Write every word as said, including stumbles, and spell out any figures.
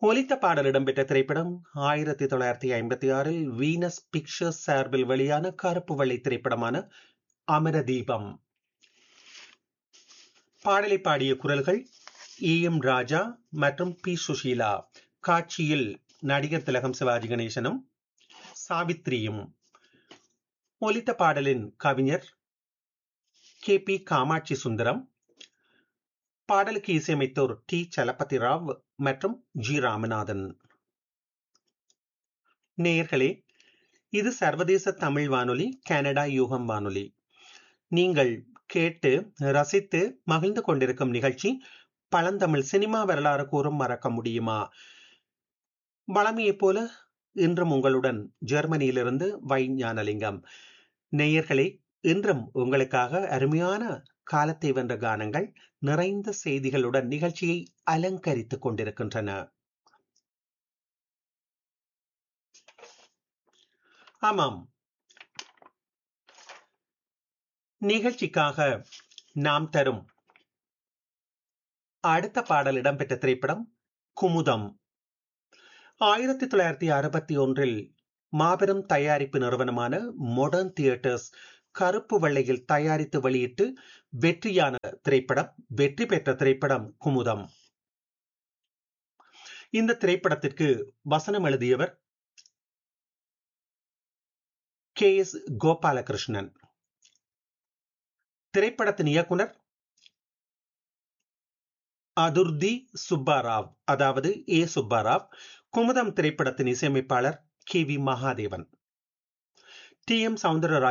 ஒலித்த பாடல் இடம்பெற்ற திரைப்படம் ஆயிரத்தி தொள்ளாயிரத்தி ஐம்பத்தி ஆறில் வீனஸ் பிக்சர்ஸ் சார்பில் வெளியான கருப்பு வெள்ளை திரைப்படமான அமரதீபம். பாடலை பாடிய குரல்கள் இ எம் ராஜா மற்றும் பி சுஷீலா. காட்சியில் நடிகர் திலகம் சிவாஜி கணேசனும் சாவித்ரியும். ஒலித்த பாடலின் கவிஞர் கே பி காமாட்சி சுந்தரம். பாடலுக்கு இசையமைத்தோர் டி சலபதி ராவ் மற்றும் ஜி ராமநாதன். நேயர்களே, இது சர்வதேச தமிழ் வானொலி, கனடா யூகம் வானொலி. நீங்கள் கேட்டு ரசித்து மகிழ்ந்து கொண்டிருக்கும் நிகழ்ச்சி பழந்தமிழ் சினிமா வரலாறு கூறும் மறக்க முடியுமா. வளமையைப் போல இன்றும் உங்களுடன் ஜெர்மனியிலிருந்து வை ஞானலிங்கம். நேயர்களே, இன்றும் உங்களுக்காக அருமையான காலத்தை வென்ற கானங்கள் நிறைந்த செய்திகளுடன் நிகழ்ச்சியை அலங்கரித்துக் கொண்டிருக்கின்றன. ஆமாம், நிகழ்ச்சிக்காக நாம் தரும் அடுத்த பாடல் இடம்பெற்ற திரைப்படம் குமுதம். ஆயிரத்தி தொள்ளாயிரத்தி அறுபத்தி ஒன்றில் மாபெரும் தயாரிப்பு நிறுவனமான மாடர்ன் தியேட்டர்ஸ் கருப்பு வெள்ளையில் தயாரித்து வெளியிட்டு வெற்றியான திரைப்படம், வெற்றி பெற்ற திரைப்படம் குமுதம். இந்த திரைப்படத்திற்கு வசனம் எழுதியவர் கே எஸ் கோபாலகிருஷ்ணன். திரைப்படத்தின் இயக்குனர் அதுர்தி சுப்பாராவ், அதாவது ஏ சுப்பாராவ். குமுதம் திரைப்படத்தின் இசையமைப்பாளர் K V Mahadevan. D M Soundararajan